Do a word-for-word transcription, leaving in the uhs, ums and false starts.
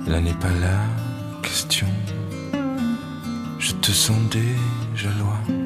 là n'est pas la question. Je te sens déjà loin.